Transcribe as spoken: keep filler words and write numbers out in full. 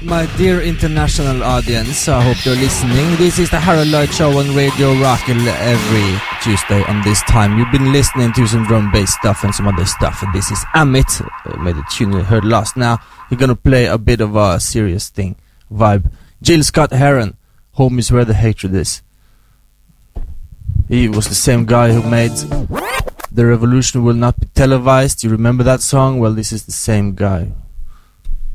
My dear international audience, I hope you're listening. This is the Harold Lloyd Show on Radio Rock'll every Tuesday on this time. You've been listening to some drum bass stuff and some other stuff, and this is Amit, uh, made the tune you heard last. Now, we're gonna play a bit of a serious thing, vibe. Jill Scott Heron, Home is Where the Hatred Is. He was the same guy who made The Revolution Will Not Be Televised. You remember that song? Well, this is the same guy